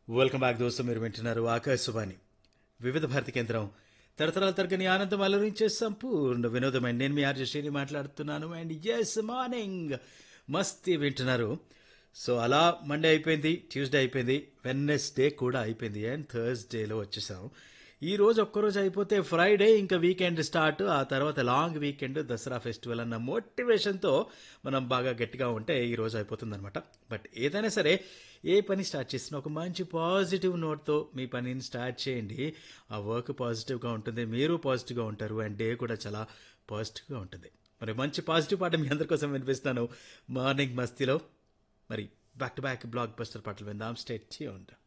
Welcome back దోస్తు. మీరు వింటున్నారు ఆకాశవాణి వివిధ భారతి కేంద్రం. తరతరాల తరగని ఆనందం అలరించే సంపూర్ణ వినోదమైన నేను మీ ఆర్జే శ్రీని మాట్లాడుతున్నాను. అండ్ ఎస్ మార్నింగ్ మస్తీ వింటున్నారు. సో అలా మండే అయిపోయింది, ట్యూస్డే అయిపోయింది, వెన్నెస్డే కూడా అయిపోయింది, అండ్ థర్స్డేలో వచ్చేసాం. ఈ రోజు ఒక్కరోజు అయిపోతే ఫ్రైడే, ఇంకా వీకెండ్ స్టార్ట్. ఆ తర్వాత లాంగ్ వీకెండ్, దసరా ఫెస్టివల్ అన్న మోటివేషన్తో మనం బాగా గట్టిగా ఉంటే ఈ రోజు అయిపోతుంది అనమాట. బట్ ఏదైనా సరే, ఏ పని స్టార్ట్ చేసినా ఒక మంచి పాజిటివ్ నోట్తో మీ పనిని స్టార్ట్ చేయండి. ఆ వర్క్ పాజిటివ్గా ఉంటుంది, మీరు పాజిటివ్గా ఉంటారు, అండ్ డే కూడా చాలా పాజిటివ్గా ఉంటుంది. మరి మంచి పాజిటివ్ పాట మీ అందరి కోసం వినిపిస్తాను మార్నింగ్ మస్తీలో. మరి back to back block buster పాటలు విందాం. Stay tuned.